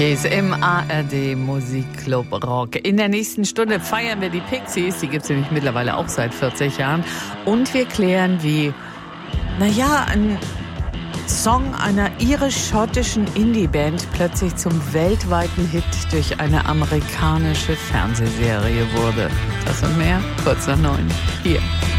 Im ARD Musikclub Rock. In der nächsten Stunde feiern wir die Pixies. Die gibt es nämlich mittlerweile auch seit 40 Jahren. Und wir klären, wie, ein Song einer irisch-schottischen Indie-Band plötzlich zum weltweiten Hit durch eine amerikanische Fernsehserie wurde. Das und mehr kurz nach 9 hier.